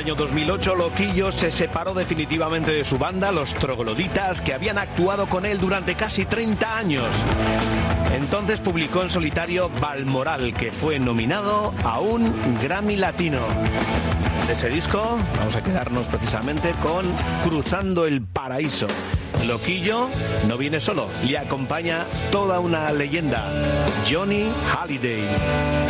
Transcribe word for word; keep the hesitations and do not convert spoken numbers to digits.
año dos mil ocho, Loquillo se separó definitivamente de su banda, los Trogloditas, que habían actuado con él durante casi treinta años. Entonces publicó en solitario Balmoral, que fue nominado a un Grammy Latino. De ese disco vamos a quedarnos precisamente con Cruzando el Paraíso. Loquillo no viene solo, le acompaña toda una leyenda, Johnny Hallyday.